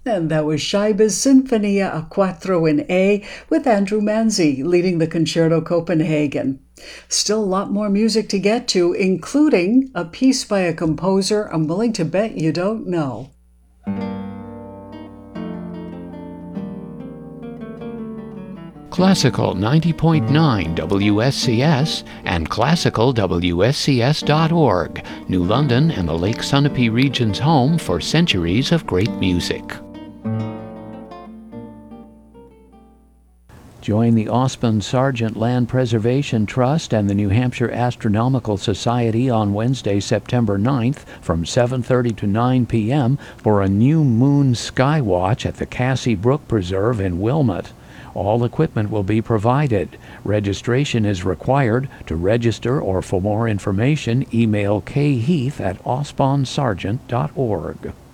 And that was Scheibe's Sinfonia a Quattro in A with Andrew Manzi leading the Concerto Copenhagen. Still a lot more music to get to, including a piece by a composer I'm willing to bet you don't know. Classical 90.9 WSCS and classicalwscs.org, New London and the Lake Sunapee region's home for centuries of great music. Join the Osmond Sargent Land Preservation Trust and the New Hampshire Astronomical Society on Wednesday, September 9th from 7:30 to 9 p.m. for a new moon sky watch at the Cassie Brook Preserve in Wilmot. All equipment will be provided. Registration is required. To register or for more information, email kheath@osmondsargent.org.